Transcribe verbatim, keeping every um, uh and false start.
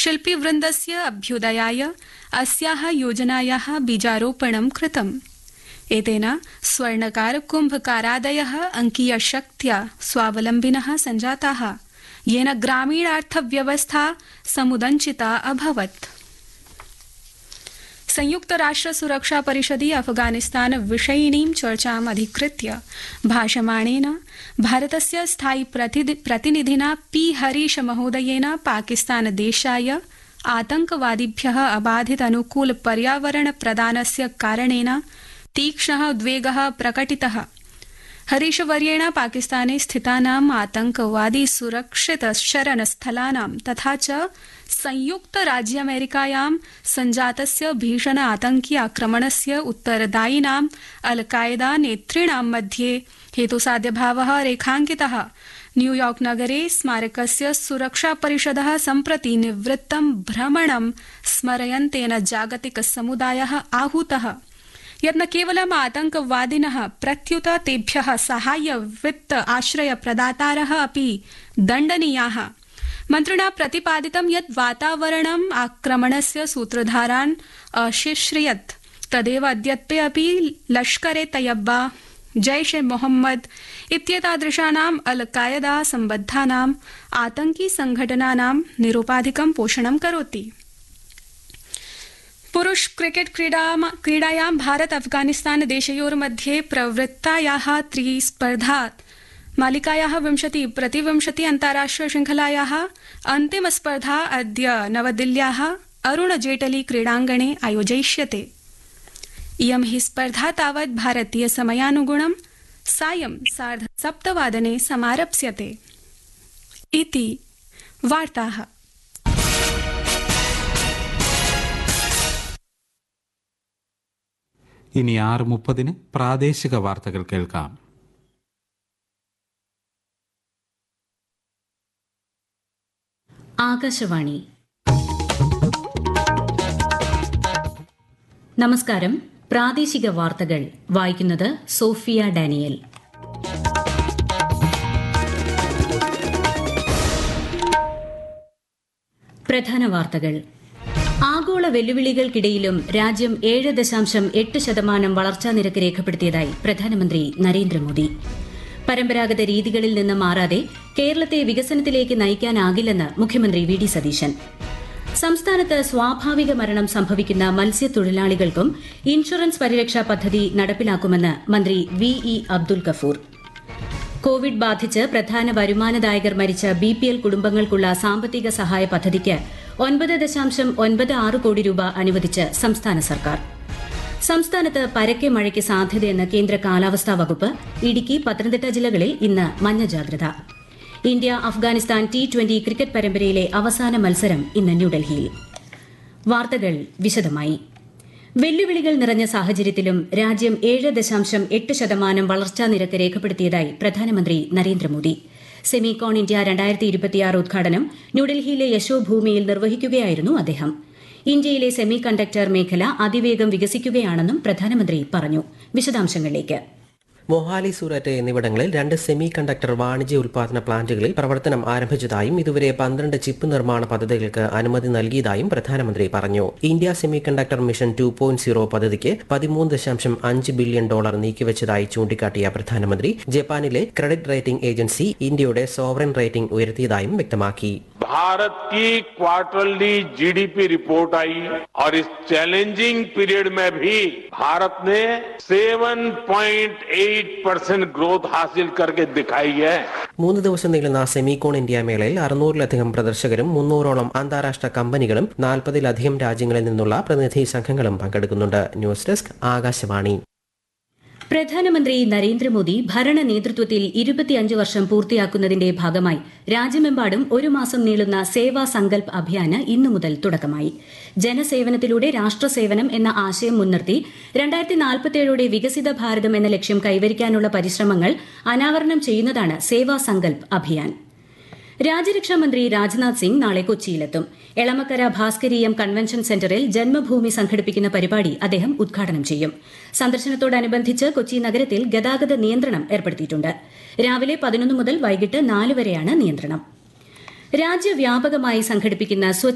शिल्पीवृन्दस्य अभ्युदयाय अस्याः योजनायाः बीजारोपणं कृतम्। एतेन स्वर्णकार कुम्भकारादयः अंकीयशक्त्या स्वावलम्बिनः सञ्जाताः, येन ग्रामीणार्थव्यवस्था समुदञ्चिता अभवत्। संयुक्तराष्ट्र सुरक्षा परिषदि अफगानिस्तान विषयिणीं चर्चाम् अधिकृत्य भाषमाणेन भारतस्य स्थायी प्रतिनिधिना पी हरीश महोदयेन पाकिस्तान देशाय आतंकवादिभ्यः अबाधित अनुकूल पर्यावरण प्रदानस्य कारणेन तीक्ष्णः उद्वेगः प्रकटितः। हरीशवर्येण पाकिस्ताने स्थितानाम् आतंकवादी सुरक्षित शरणस्थलानां तथा च संयुक्त राज्य अमेरिकायां सञ्जातस्य भीषण आतंकी आक्रमणस्य उत्तरदायिनां अल कायदा नेतॄणां मध्ये हेतुसाध्यभावः रेखाङ्कितः। न्यूयॉर्क नगरे स्मारकस्य सुरक्षा परिषदः सम्प्रति निवृत्तं भ्रमणं स्मरयन्तेन जागतिक समुदायः आहूतः यत् न केवलम् आतंकवादिनः प्रत्युत तेभ्यः साहाय्य वित्त आश्रय प्रदातारः अपि दण्डनीयाः। मन्त्रिणा प्रतिपादितं यत् वातावरणम् आक्रमणस्य सूत्रधारान् अशिश्रयत्, तदेव अद्यत्वे अपि लश्करे तैयबा, जैश ए मोहम्मद इत्येतादृशानाम् अल कायदा सम्बद्धानाम् आतंकी संघटनानां निरुपाधिकं पोषणं करोति। पुरुष क्रिकेट क्रीडायां भारत अफगानिस्तान देशयोर्मध्ये प्रवृत्तायाः त्रिस्पर्धा मालिकायाः विंशति प्रतिविंशति अन्ताराष्ट्रिय श्रृंखलायाः अन्तिम स्पर्धा अद्य नवदिल्ल्याः अरुण जेटली क्रीडाङ्गणे आयोजयिष्यते। इयं हि स्पर्धा तावत् भारतीय समयानुगुणं सायं सार्ध सप्तवादने समारप्स्यते। इति वार्ताः। ഇനി ആറ് മുപ്പതിന് പ്രാദേശിക വാർത്തകൾ കേൾക്കാം. ആകാശവാണി. നമസ്കാരം. പ്രാദേശിക വാർത്തകൾ വായിക്കുന്നത് സോഫിയ ഡാനിയൽ. പ്രധാന വാർത്തകൾ. ആഗോള വെല്ലുവിളികൾക്കിടയിലും രാജ്യം ഏഴ് ദശാംശം എട്ട് ശതമാനം വളർച്ചാ നിരക്ക് രേഖപ്പെടുത്തിയതായി പ്രധാനമന്ത്രി നരേന്ദ്രമോദി. പരമ്പരാഗത രീതികളിൽ നിന്ന് മാറാതെ കേരളത്തെ വികസനത്തിലേക്ക് നയിക്കാനാകില്ലെന്ന് മുഖ്യമന്ത്രി വി ഡി സതീശൻ. സംസ്ഥാനത്ത് സ്വാഭാവിക മരണം സംഭവിക്കുന്ന മത്സ്യത്തൊഴിലാളികൾക്കും ഇൻഷുറൻസ് പരിരക്ഷാ പദ്ധതി നടപ്പിലാക്കുമെന്ന് മന്ത്രി V E Abdul Gafoor. Covid ബാധിച്ച് പ്രധാന വരുമാനദായകർ മരിച്ച ബി പി എൽ കുടുംബങ്ങൾക്കുള്ള സാമ്പത്തിക സഹായ പദ്ധതിക്ക് ഒൻപത് ദശാംശം ഒൻപത് ആറ് കോടി രൂപ അനുവദിച്ച് സംസ്ഥാന സർക്കാർ. സംസ്ഥാനത്ത് പരക്കെ മഴയ്ക്ക് സാധ്യതയെന്ന് കേന്ദ്ര കാലാവസ്ഥാ വകുപ്പ്. ഇടുക്കി, പത്തനംതിട്ട ജില്ലകളിൽ ഇന്ന് മഞ്ഞ ജാഗ്രത. India Afghanistan T twenty cricket പരമ്പരയിലെ അവസാന മത്സരം ഇന്ന് ന്യൂഡൽഹിയിൽ. വാർത്തകൾ വിശദമായി. വെല്ലുവിളികൾ നിറഞ്ഞ സാഹചര്യത്തിലും രാജ്യം ഏഴ് ദശാംശം എട്ട് ശതമാനം വളർച്ചാ നിരക്ക് രേഖപ്പെടുത്തിയതായി പ്രധാനമന്ത്രി നരേന്ദ്രമോദി. സെമികോൺ ഇന്ത്യ രണ്ടായിരത്തി ഇരുപത്തിയാറ് ഉദ്ഘാടനം ന്യൂഡൽഹിയിലെ യശോഭൂമിയിൽ നിർവഹിക്കുകയായിരുന്നു അദ്ദേഹം. ഇന്ത്യയിലെ സെമി കണ്ടക്ടർ മേഖല അതിവേഗം വികസിക്കുകയാണെന്നും പ്രധാനമന്ത്രി പറഞ്ഞു. വിശദാംശങ്ങളിലേക്ക്. മൊഹാലി, സൂററ്റ് എന്നിവിടങ്ങളിൽ രണ്ട് സെമി കണ്ടക്ടർ വാണിജ്യ ഉൽപാദന പ്ലാന്റുകളിൽ പ്രവർത്തനം ആരംഭിച്ചതായും ഇതുവരെ പന്ത്രണ്ട് ചിപ്പ് നിർമ്മാണ പദ്ധതികൾക്ക് അനുമതി നൽകിയതായും പ്രധാനമന്ത്രി പറഞ്ഞു. India semi conductor mission two point zero പദ്ധതിക്ക് പതിമൂന്ന് ദശാംശം അഞ്ച് ബില്യൺ ഡോളർ നീക്കിവച്ചതായി ചൂണ്ടിക്കാട്ടിയ പ്രധാനമന്ത്രി ജപ്പാനിലെ ക്രെഡിറ്റ് റേറ്റിംഗ് ഏജൻസി ഇന്ത്യയുടെ സോവറൻ റേറ്റിംഗ് ഉയർത്തിയതായും വ്യക്തമാക്കി. भारत की क्वार्टरली जीडीपी रिपोर्ट आई और इस चैलेंजिंग पीरियड में भी भारत ने सात पॉइंट आठ परसेंट ग्रोथ हासिल करके दिखाई है. മൂന്ന് ദിവസം നീളുന്ന സെമികോൺ ഇന്ത്യ മേളയിൽ അറുന്നൂറിലധികം പ്രദർശകരും മുന്നൂറോളം അന്താരാഷ്ട്ര കമ്പനികളും നാൽപ്പതിലധികം രാജ്യങ്ങളിൽ നിന്നുള്ള പ്രതിനിധി സംഘങ്ങളും പങ്കെടുക്കുന്നുണ്ട്. News desk, Akashvani. പ്രധാനമന്ത്രി നരേന്ദ്രമോദി ഭരണ നേതൃത്വത്തിൽ ഇരുപത്തിയഞ്ച് വർഷം പൂർത്തിയാക്കുന്നതിന്റെ ഭാഗമായി രാജ്യമെമ്പാടും ഒരു മാസം നീളുന്ന സേവാ സങ്കൽപ് അഭിയാന് ഇന്നു മുതൽ തുടക്കമായി. ജനസേവനത്തിലൂടെ രാഷ്ട്രസേവനം എന്ന ആശയം മുൻനിർത്തി രണ്ടായിരത്തി നാൽപ്പത്തിയേഴോടെ വികസിത ഭാരതം എന്ന ലക്ഷ്യം കൈവരിക്കാനുള്ള പരിശ്രമങ്ങൾ അനാവരണം ചെയ്യുന്നതാണ് സേവാ സങ്കൽപ് അഭിയാൻ. രാജ്യരക്ഷാമന്ത്രി രാജ്നാഥ് സിംഗ് നാളെ കൊച്ചിയിലെത്തും. എളമക്കര ഭാസ്കരീയം കൺവെൻഷൻ സെന്ററിൽ ജന്മഭൂമി സംഘടിപ്പിക്കുന്ന പരിപാടി അദ്ദേഹം ഉദ്ഘാടനം ചെയ്യും. സന്ദർശനത്തോടനുബന്ധിച്ച് കൊച്ചി നഗരത്തിൽ ഗതാഗത നിയന്ത്രണം ഏർപ്പെടുത്തിയിട്ടുണ്ട്. രാവിലെ പതിനൊന്ന് മുതൽ വൈകിട്ട് നാല് വരെയാണ് നിയന്ത്രണം. രാജ്യവ്യാപകമായി സംഘടിപ്പിക്കുന്ന